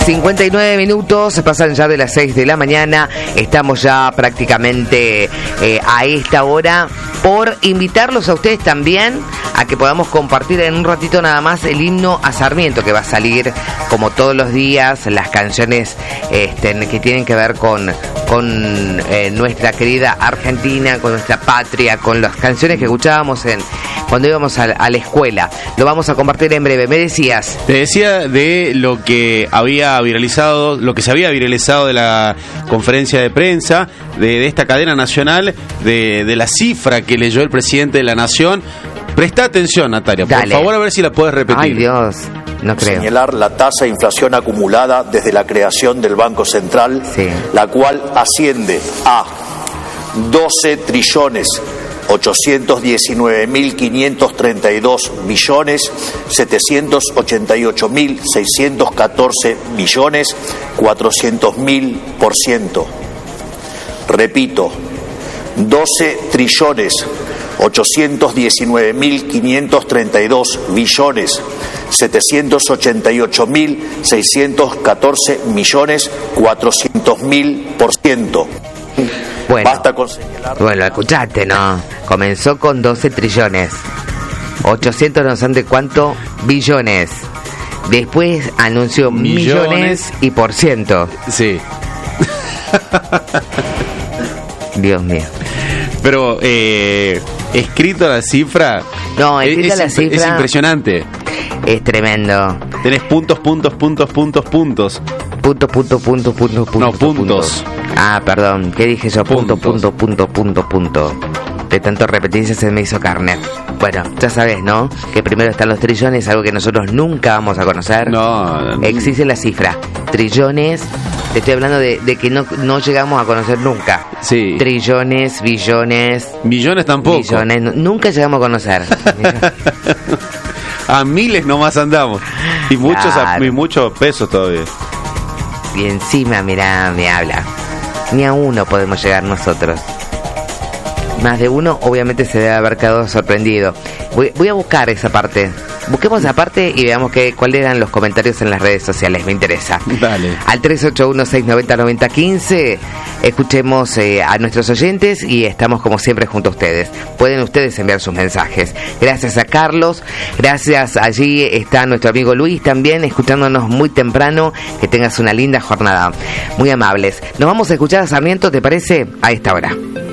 59 minutos, pasan ya de las 6 de la mañana. Estamos ya prácticamente a esta hora por invitarlos a ustedes también a que podamos compartir en un ratito nada más el himno a Sarmiento, que va a salir como todos los días, las canciones que tienen que ver con nuestra querida Argentina, con nuestra patria, con las canciones que escuchábamos cuando íbamos a la escuela. Lo vamos a compartir en breve. Me decías. Te decía de lo que había viralizado, lo que se había viralizado de la conferencia de prensa de esta cadena nacional, de la cifra que leyó el presidente de la Nación. Presta atención, Natalia, por favor, a ver si la puedes repetir. Ay, Dios, no creo. Señalar la tasa de inflación acumulada desde la creación del Banco Central, sí, la cual asciende a 12.819.532.614.400.000%. Repito, 12.819.532.614.400.000%. Bueno, basta con señalar. Bueno, escuchaste, ¿no? Comenzó con 12 trillones. 800 no sé de cuánto billones. Después anunció millones y por ciento. Sí. Dios mío. Pero escrito la cifra. No, escrita la cifra. Es impresionante. Es tremendo. Tenés puntos. Puntos. No, puntos. Ah, perdón. ¿Qué dije yo? Punto. De tanto repetirse se me hizo carne. Bueno, ya sabes, ¿no? Que primero están los trillones, algo que nosotros nunca vamos a conocer. No. Existe la cifra. Trillones. Te estoy hablando de que no llegamos a conocer nunca. Sí. Trillones, billones. Millones tampoco. Millones, nunca llegamos a conocer. A miles nomás andamos. Y muchos, claro, y muchos pesos todavía. Y encima, mirá, me habla. Ni a uno podemos llegar nosotros. Más de uno, obviamente, se debe haber quedado sorprendido. Voy a buscar esa parte. Busquemos esa parte y veamos cuáles eran los comentarios en las redes sociales. Me interesa. Dale. Al 381-690-9015 escuchemos a nuestros oyentes y estamos como siempre junto a ustedes. Pueden ustedes enviar sus mensajes. Gracias a Carlos. Gracias. Allí está nuestro amigo Luis también escuchándonos muy temprano. Que tengas una linda jornada. Muy amables. Nos vamos a escuchar a Sarmiento, ¿te parece? A esta hora.